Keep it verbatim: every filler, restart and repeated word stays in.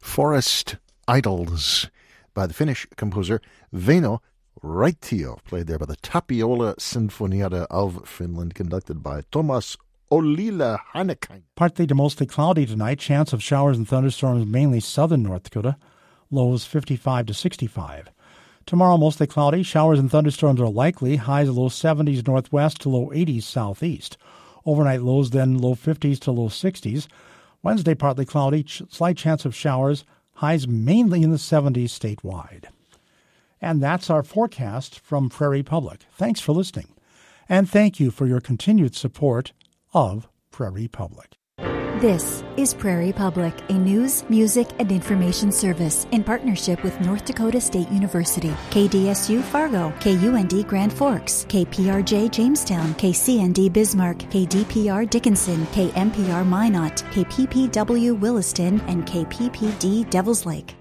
Forest Idols by the Finnish composer Väinö Raitio, played there by the Tapiola Sinfonietta of Finland, conducted by Thomas Olila Hanekainen. Partly to mostly cloudy tonight. Chance of showers and thunderstorms mainly southern North Dakota. Lows fifty-five to sixty-five. Tomorrow mostly cloudy. Showers and thunderstorms are likely. Highs low seventies northwest to low eighties southeast. Overnight lows then low fifties to low sixties. Wednesday partly cloudy. Ch- slight chance of showers. Highs mainly in the seventies statewide. And that's our forecast from Prairie Public. Thanks for listening. And thank you for your continued support of Prairie Public. This is Prairie Public, a news, music, and information service in partnership with North Dakota State University, K D S U Fargo, K U N D Grand Forks, K P R J Jamestown, K C N D Bismarck, K D P R Dickinson, K M P R Minot, K P P W Williston, and K P P D Devils Lake.